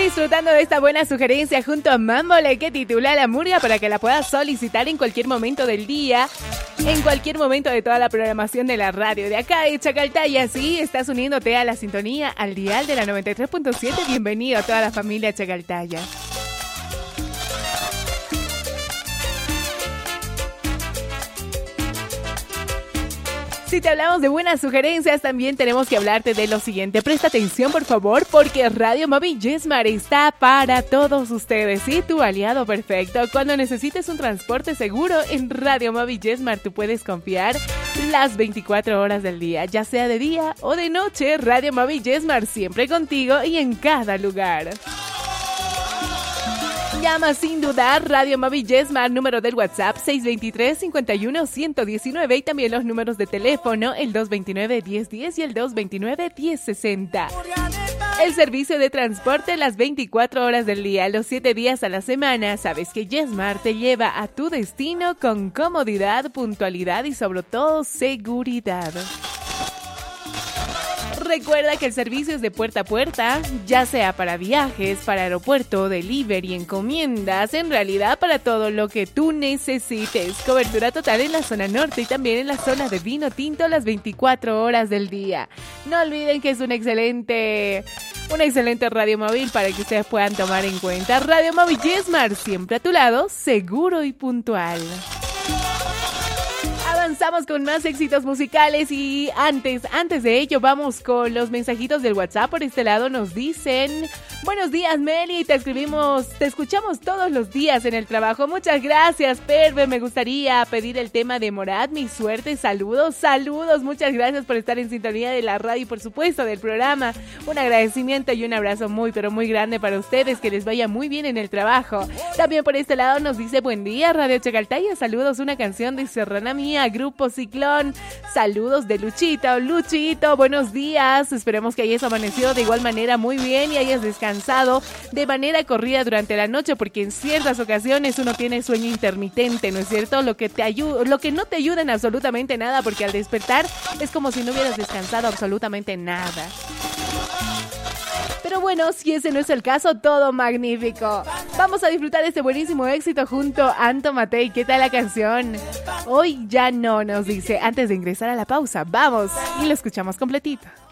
Disfrutando de esta buena sugerencia junto a Mambole, que titula La Murga, para que la puedas solicitar en cualquier momento del día, en cualquier momento de toda la programación de la radio de acá de Chacaltaya. Sí, estás uniéndote a la sintonía, al dial de la 93.7. Bienvenido a toda la familia Chacaltaya. Si te hablamos de buenas sugerencias, también tenemos que hablarte de lo siguiente. Presta atención, por favor, porque Radio Móvil Yesmar está para todos ustedes. Sí, tu aliado perfecto. Cuando necesites un transporte seguro, en Radio Móvil Yesmar tú puedes confiar las 24 horas del día. Ya sea de día o de noche, Radio Móvil Yesmar siempre contigo y en cada lugar. Llama sin dudar Radio Móvil Yesmar, número del WhatsApp 623-51-119 y también los números de teléfono el 229-1010 y el 229-1060. El servicio de transporte las 24 horas del día, los 7 días a la semana. Sabes que Yesmar te lleva a tu destino con comodidad, puntualidad y sobre todo seguridad. Recuerda que el servicio es de puerta a puerta, ya sea para viajes, para aeropuerto, delivery, encomiendas, en realidad para todo lo que tú necesites. Cobertura total en la zona norte y también en la zona de vino tinto las 24 horas del día. No olviden que es un excelente radio móvil para que ustedes puedan tomar en cuenta. Radio Móvil Yesmar, siempre a tu lado, seguro y puntual. Avanzamos con más éxitos musicales y antes de ello vamos con los mensajitos del WhatsApp. Por este lado nos dicen: buenos días, Meli, te escuchamos todos los días en el trabajo. Muchas gracias, Perve. Me gustaría pedir el tema de Morat, Mi Suerte. Saludos, muchas gracias por estar en sintonía de la radio y por supuesto del programa. Un agradecimiento y un abrazo muy pero muy grande para ustedes, que les vaya muy bien en el trabajo. También por este lado nos dice: buen día, Radio Chacaltaya, saludos, una canción de Serrana Mía, Grupo Ciclón. Saludos de Luchito, buenos días. Esperemos que hayas amanecido de igual manera muy bien y hayas descansado de manera corrida durante la noche, porque en ciertas ocasiones uno tiene sueño intermitente, ¿no es cierto? Lo que no te ayuda en absolutamente nada, porque al despertar es como si no hubieras descansado absolutamente nada. Pero bueno, si ese no es el caso, todo magnífico. Vamos a disfrutar de este buenísimo éxito junto a Anto Matei. ¿Qué tal la canción? Hoy ya no, nos dice, antes de ingresar a la pausa. Vamos y lo escuchamos completito.